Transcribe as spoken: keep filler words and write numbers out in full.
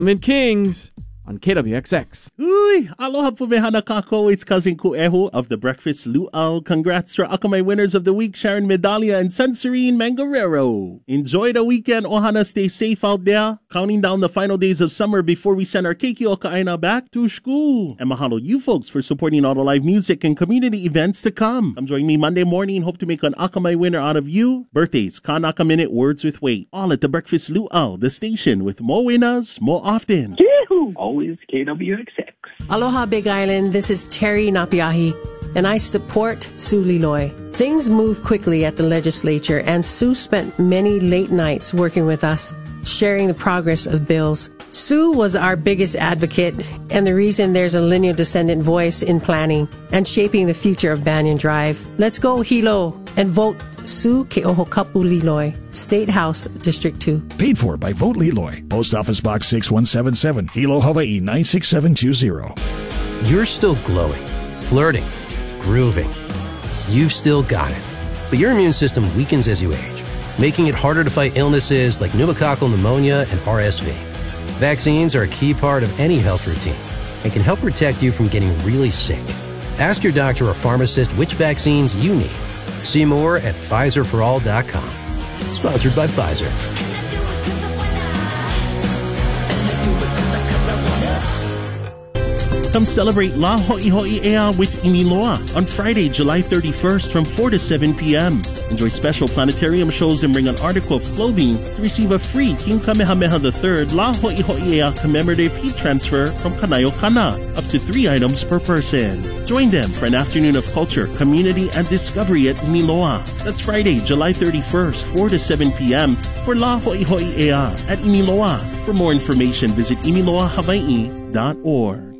Mid Kings on K W X X. Uy, aloha pumehana kako. It's Cousin Kueho of the Breakfast Luau. Congrats to Akamai winners of the week, Sharon Medalia and Sensorine Mangarero. Enjoy the weekend, ohana. Stay safe out there. Counting down the final days of summer before we send our keiki o ka'aina back to school. And mahalo you folks for supporting all the live music and community events to come. Come join me Monday morning. Hope to make an Akamai winner out of you. Birthdays, Kanaka Minute, Words with Weight. All at the Breakfast Luau, the station with more winners, more often. Yahoo! Always K W X X. Aloha, Big Island. This is Terry Napiahi, and I support Sue Liloy. Things move quickly at the legislature, and Sue spent many late nights working with us, sharing the progress of bills. Sue was our biggest advocate and the reason there's a lineal descendant voice in planning and shaping the future of Banyan Drive. Let's go, Hilo, and vote Sue Ke'ohokapu Liloy, State House, District two. Paid for by Vote Liloy. Post Office Box six one seven seven, Hilo, Hawaii nine six seven two zero. You're still glowing, flirting, grooving. You've still got it. But your immune system weakens as you age, making it harder to fight illnesses like pneumococcal pneumonia and R S V. Vaccines are a key part of any health routine and can help protect you from getting really sick. Ask your doctor or pharmacist which vaccines you need. See more at Pfizer for all dot com. Sponsored by Pfizer. Come celebrate La Ho'iho'i'ea with Iniloa on Friday, July thirty-first from four to seven p.m. Enjoy special planetarium shows and bring an article of clothing to receive a free King Kamehameha the third La Ho'iho'i'ea commemorative heat transfer from Kanayo Kana, up to three items per person. Join them for an afternoon of culture, community, and discovery at Iniloa. That's Friday, July thirty-first, four to seven p.m. for La Ho'iho'i'ea at Iniloa. For more information, visit iniloa hawaii dot org.